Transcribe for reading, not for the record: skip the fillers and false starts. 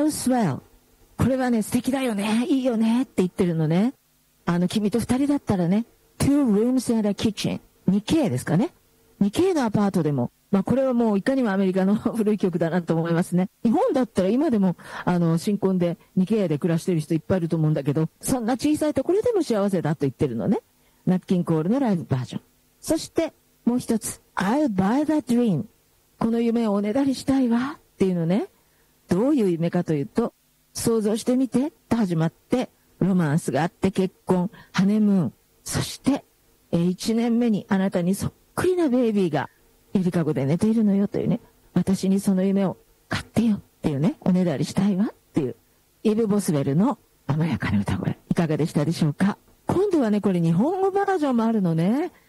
swell。これはね、素敵だよね、いいよねって言ってるのね。君と二人だったらね、two rooms and a kitchen。2K ですかね。2K のアパートでも、これはもういかにもアメリカの古い曲だなと思いますね。日本だったら今でも、新婚で 2K で暮らしてる人いっぱいいると思うんだけど、そんな小さいところでも幸せだと言ってるのね。ナッキンコールのライブバージョン。そして、もう一つ、I'll buy that dream。この夢をおねだりしたいわっていうのね。どういう夢かというと、想像してみてと始まって、ロマンスがあって結婚、ハネムーン。そして、1年目にあなたにそっくりなベイビーがゆりかごで寝ているのよというね。私にその夢を買ってよっていうね。おねだりしたいわっていう。イブ・ボスウェルの甘やかな歌声。いかがでしたでしょうか。今度はね、これ日本語バージョンもあるのね。